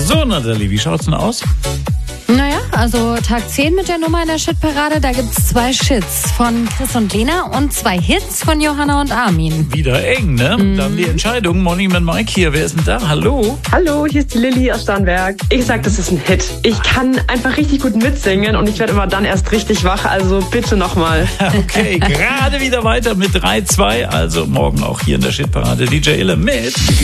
So, Nathalie, wie schaut's denn aus? Naja, also Tag 10 mit der Nummer in der Shitparade, da gibt's 2 Shits von Chris und Lena und 2 Hits von Johanna und Armin. Wieder eng, ne? Dann die Entscheidung. Morning mit Mike hier. Wer ist denn da? Hallo? Hallo, hier ist die Lilly aus Starnberg. Ich sag, das ist ein Hit. Ich kann einfach richtig gut mitsingen und ich werde immer dann erst richtig wach, also bitte nochmal. Okay, gerade wieder weiter mit 3-2. Also morgen auch hier in der Shitparade DJ Ille mit